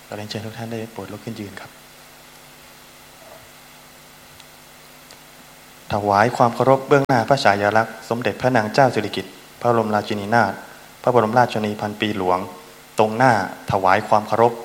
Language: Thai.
ขอเรียนเชิญทุกท่านได้โปรดลุกขึ้นยืนครับถวายความเคารพเบื้องหน้าพระฉายาลักษณ์สมเด็จพระนางเจ้าสิริกิติ์พระบรมราชินีนาถพระบรมราชชนนีพันปีหลวงตรงหน้าถวายความเคารพ